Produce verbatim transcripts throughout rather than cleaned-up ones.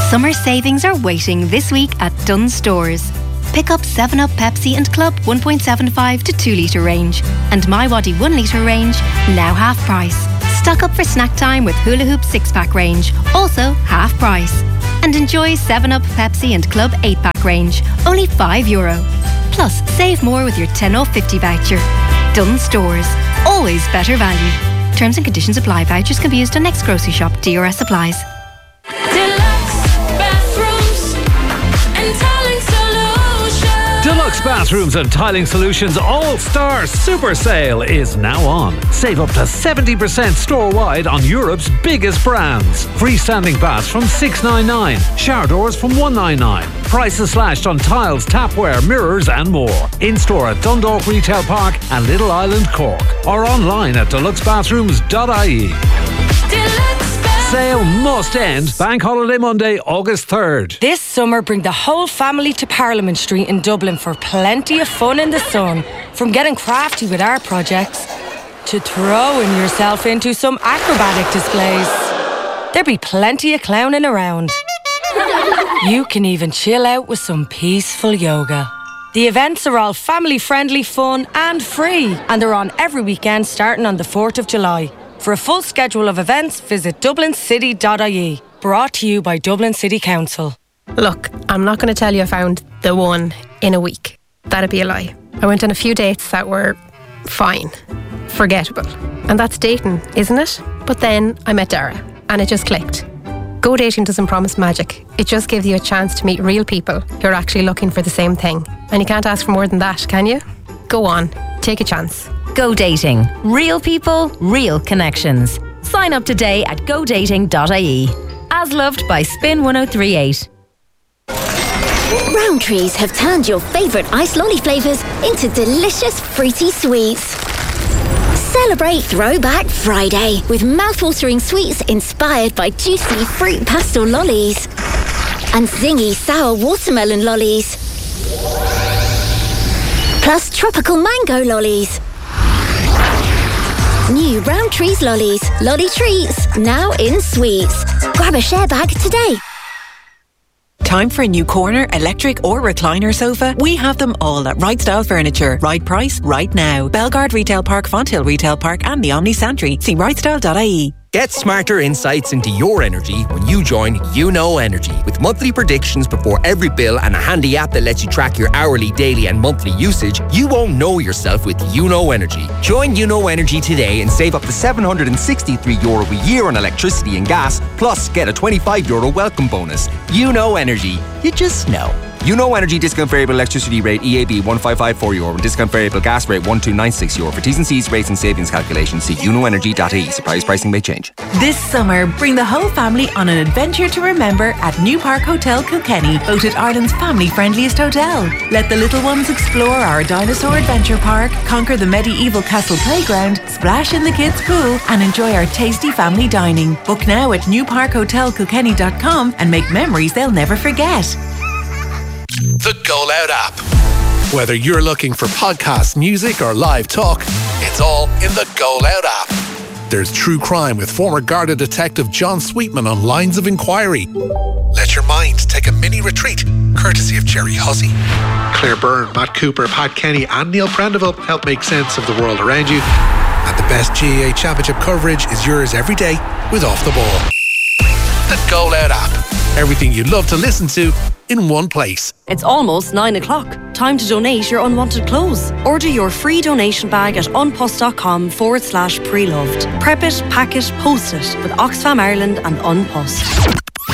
Summer savings are waiting this week at Dunnes Stores. Pick up seven up Pepsi and Club one point seven five to two litre range and MiWadi one litre range, now half price. Stock up for snack time with Hula Hoop six pack range, also half price. And enjoy seven up Pepsi and Club eight pack range, only five euro. Plus, save more with your ten off fifty voucher. Dunnes Stores, always better value. Terms and conditions apply. Vouchers can be used on next grocery shop. D R S supplies. Deluxe Bathrooms and Tiling Solutions All-Star Super Sale is now on. Save up to seventy percent store-wide on Europe's biggest brands. Freestanding baths from six ninety-nine, shower doors from one ninety-nine. Prices slashed on tiles, tapware, mirrors and more. In-store at Dundalk Retail Park and Little Island, Cork. Or online at deluxe bathrooms dot I E. Sale must end Bank Holiday Monday, August third. This summer, bring the whole family to Parliament Street in Dublin for plenty of fun in the sun. From getting crafty with art projects to throwing yourself into some acrobatic displays. There'll be plenty of clowning around. You can even chill out with some peaceful yoga. The events are all family-friendly, fun and free, and they're on every weekend starting on the fourth of July. For a full schedule of events, visit dublin city dot I E. Brought to you by Dublin City Council. Look, I'm not going to tell you I found the one in a week. That'd be a lie. I went on a few dates that were fine, forgettable. And that's dating, isn't it? But then I met Dara, and it just clicked. Go dating doesn't promise magic. It just gives you a chance to meet real people who are actually looking for the same thing. And you can't ask for more than that, can you? Go on, take a chance. Go Dating. Real people, real connections. Sign up today at go dating dot I E. As loved by Spin one oh three eight. Rowntree's have turned your favourite ice lolly flavours into delicious fruity sweets. Celebrate Throwback Friday with mouthwatering sweets inspired by juicy fruit pastel lollies and zingy sour watermelon lollies. Plus tropical mango lollies. New Rowntree's lollies, lolly treats, now in sweets. Grab a share bag today. Time for a new corner, electric or recliner sofa? We have them all at Right Style Furniture. Right price, right now. Belgard Retail Park, Fonthill Retail Park and the Omni Santry. See right style dot I E. Get smarter insights into your energy when you join YouKnow Energy. With monthly predictions before every bill and a handy app that lets you track your hourly, daily and monthly usage, you won't know yourself with YouKnow Energy. Join YouKnow Energy today and save up to seven hundred sixty-three euro a year on electricity and gas, plus get a twenty-five euro welcome bonus. YouKnow Energy. You just know. YouKnow Energy discount variable electricity rate E A B one five five four euro and discount variable gas rate one two nine six euro. For T's and C's, rates and savings calculations, see you know energy dot I E. Surprise pricing may change. This summer, bring the whole family on an adventure to remember at New Park Hotel Kilkenny, voted Ireland's family-friendliest hotel. Let the little ones explore our dinosaur adventure park, conquer the medieval castle playground, splash in the kids' pool and enjoy our tasty family dining. Book now at new park hotel kilkenny dot com and make memories they'll never forget. The Go Loud app. Whether you're looking for podcasts, music or live talk, it's all in the Go Loud app. There's true crime with former Garda detective John Sweetman on Lines of Inquiry. Let your mind take a mini retreat, courtesy of Jerry Hussey. Claire Byrne, Matt Cooper, Pat Kenny and Neil Prendeville help make sense of the world around you. And the best G A A Championship coverage is yours every day with Off the Ball. The Go Loud app. Everything you'd love to listen to in one place. It's almost nine o'clock. Time to donate your unwanted clothes. Order your free donation bag at unpost.com forward slash pre-loved. Prep it, pack it, post it with Oxfam Ireland and Unpost.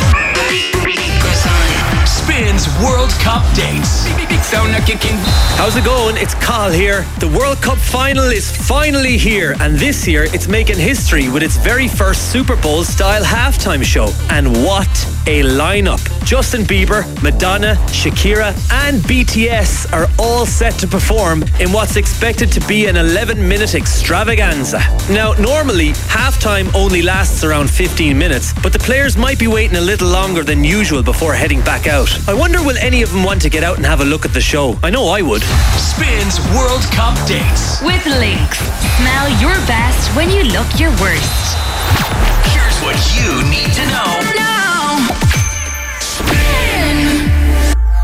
Spins World Cup dates. How's it going? It's Carl here. The World Cup final is finally here, and this year it's making history with its very first Super Bowl style halftime show. And what a lineup! Justin Bieber, Madonna, Shakira and B T S are all set to perform in what's expected to be an eleven minute extravaganza. Now, normally halftime only lasts around fifteen minutes, but the players might be waiting a little longer than usual before heading back out. I wonder will any of them want to get out and have a look at the show? I know I would. Spins World Cup dates with Lynx. Smell your best when you look your worst. Here's what you need to know. No.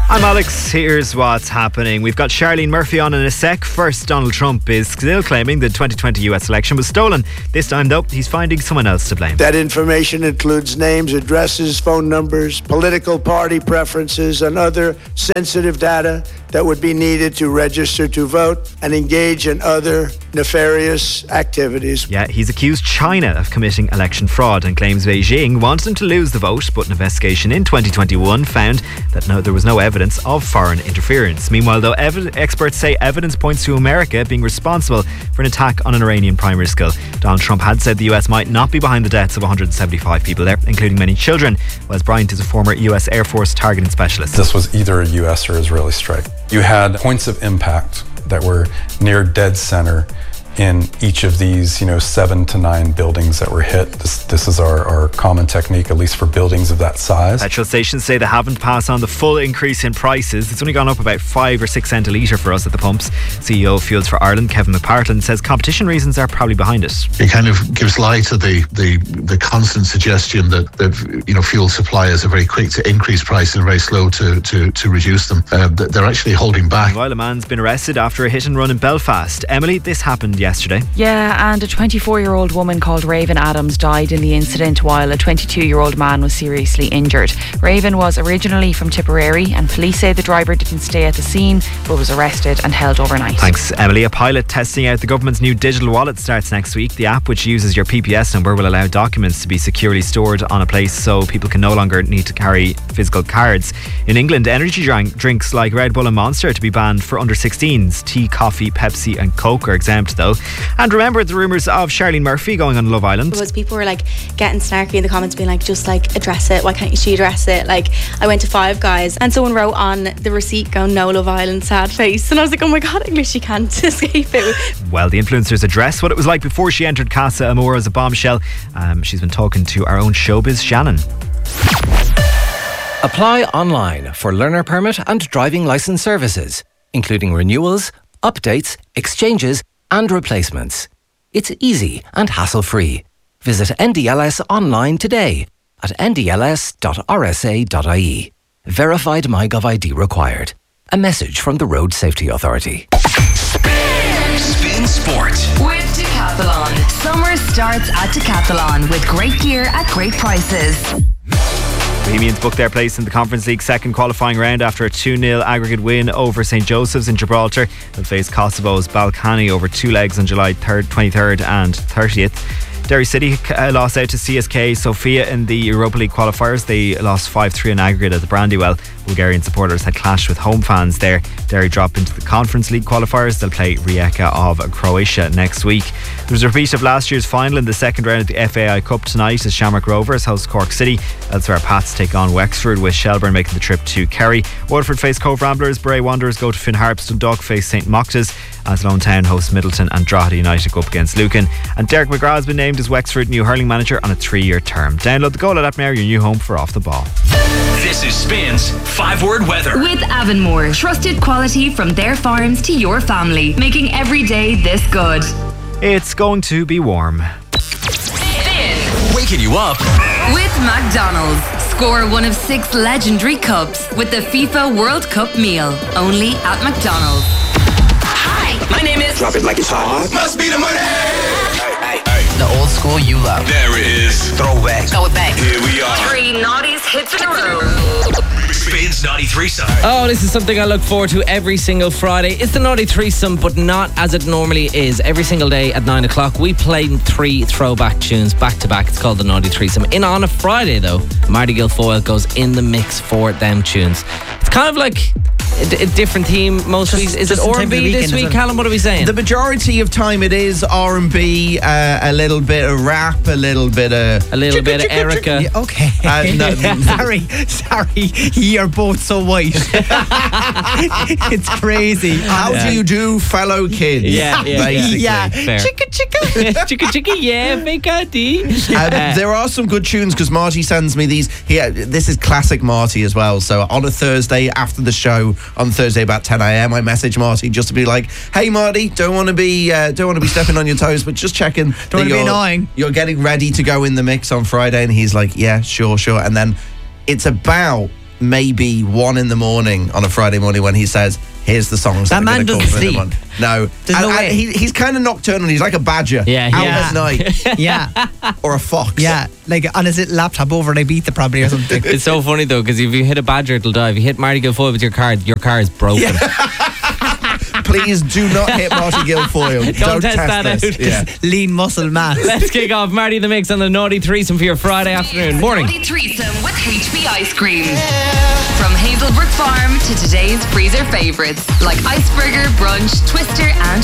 I'm Alex. Here's what's happening. We've got Charlene Murphy on in a sec. First, Donald Trump is still claiming the twenty twenty U S election was stolen. This time, though, he's finding someone else to blame. That information includes names, addresses, phone numbers, political party preferences, and other sensitive data that would be needed to register to vote and engage in other nefarious activities. Yeah, he's accused China of committing election fraud and claims Beijing wanted him to lose the vote, but an investigation in twenty twenty-one found that no, there was no evidence of foreign interference. Meanwhile, though, ev- experts say evidence points to America being responsible for an attack on an Iranian primary school. Donald Trump had said the U S might not be behind the deaths of one hundred seventy-five people there, including many children. Wes Bryant is a former U S Air Force targeting specialist. This was either a U S or Israeli strike. You had points of impact that were near dead center in each of these, you know, seven to nine buildings that were hit. This, this is our, our common technique, at least for buildings of that size. Petrol stations say they haven't passed on the full increase in prices. It's only gone up about five or six cent a litre for us at the pumps. C E O of Fuels for Ireland, Kevin McPartland, says competition reasons are probably behind it. It kind of gives lie to the, the, the constant suggestion that, that, you know, fuel suppliers are very quick to increase price and very slow to, to, to reduce them. Uh, they're actually holding back. While a man's been arrested after a hit and run in Belfast. Emily, this happened yesterday. Yeah, and a twenty-four-year-old woman called Raven Adams died in the incident while a twenty-two-year-old man was seriously injured. Raven was originally from Tipperary and police say the driver didn't stay at the scene but was arrested and held overnight. Thanks, Emily. A pilot testing out the government's new digital wallet starts next week. The app, which uses your P P S number, will allow documents to be securely stored on a place so people can no longer need to carry physical cards. In England, energy drink, drinks like Red Bull and Monster are to be banned for under sixteens. Tea, coffee, Pepsi and Coke are exempt though. And remember the rumours of Charlene Murphy going on Love Island. Because people were like getting snarky in the comments being like, just like address it, why can't you she address it? Like, I went to Five Guys and someone wrote on the receipt going, no Love Island, sad face. And I was like, oh my god, English, you can't escape it. Well, the influencers address what it was like before she entered Casa Amor as a bombshell. Um, she's been talking to our own showbiz Shannon. Apply online for learner permit and driving licence services, including renewals, updates, exchanges and replacements. It's easy and hassle-free. Visit N D L S online today at n d l s dot r s a dot i e. Verified MyGov I D required. A message from the Road Safety Authority. Spin Sport with Decathlon. Summer starts at Decathlon with great gear at great prices. Bohemians booked their place in the Conference League second qualifying round after a two nil aggregate win over Saint Joseph's in Gibraltar. They'll face Kosovo's Balkany over two legs on July twenty-third and thirtieth. Derry City uh, lost out to C S K Sofia in the Europa League qualifiers. They lost five three in aggregate at the Brandywell. Bulgarian supporters had clashed with home fans there. Derry dropped into the Conference League qualifiers. They'll play Rijeka of Croatia next week. There was a repeat of last year's final in the second round of the F A I Cup tonight as Shamrock Rovers host Cork City. Elsewhere, Pats take on Wexford with Shelbourne making the trip to Kerry. Waterford face Cove Ramblers. Bray Wanderers go to Finn Harps. Dundalk face Saint Mochtas. Athlone Town hosts Middleton and Drogheda United go up against Lucan. And Derek McGrath has been named as Wexford new hurling manager on a three-year term. Download the Go Loud app now, your new home for Off the Ball. This is Spins five-word weather with Avonmore. Trusted quality from their farms to your family, making every day this good. It's going to be warm. Spin. Waking you up with McDonald's. Score one of six legendary cups with the FIFA World Cup meal. Only at McDonald's. Hi, my name is. Drop it like it's hot. Must be the money. Hey, hey, hey. The old school you love. There it is. Throwback. Throw it back. Here we are. Three naughties hits in a row. Spins Naughty Threesome. Oh, this is something I look forward to every single Friday. It's the Naughty Threesome, but not as it normally is. Every single day at nine o'clock, we play three throwback tunes back to back. It's called the Naughty Threesome. In on a Friday, though, Marty Guilfoyle goes in the mix for them tunes. It's kind of like a, a different theme most weeks. Is it R and B this week, Callum? What are we saying? The majority of time it is R and B, uh, a little bit of rap, a little bit of... A little bit of Erica. Yeah, okay. Uh, no, sorry, sorry. You're both so white. It's crazy. How yeah. do you do, fellow kids? Yeah, yeah, basically. yeah. Fair. Chicka chicka. Chicka chicka, yeah, fake I D. Um, there are some good tunes because Marty sends me these. He, uh, this is classic Marty as well. So on a Thursday after the show, on Thursday about ten a.m, I message Marty just to be like, "Hey Marty, don't want to be uh, don't want to be stepping on your toes, but just checking don't want to be annoying. You're getting ready to go in the mix on Friday." And he's like, "Yeah, sure, sure." And then it's about maybe one in the morning on a Friday morning when he says, here's the songs That that, man are going to doesn't come in the sleep. month. No. There's and, no and way. he, he's kind of nocturnal. He's like a badger. Yeah, out yeah. at night. Yeah. Or a fox. Yeah, like on his little laptop over they beat the probably or something. It's so funny though, because if you hit a badger, it'll die. If you hit Marty Guilfoyle with your car, your car is broken. Please do not hit Marty Guilfoyle. Don't Don't, test that this. out. Yeah. Lean muscle mass. Let's kick off Marty in the Mix on the Naughty Threesome for your Friday afternoon. Morning. Naughty Threesome with H B Ice Cream. From Hazelbrook Farm to today's freezer favourites like Iceberger, Brunch, Twister and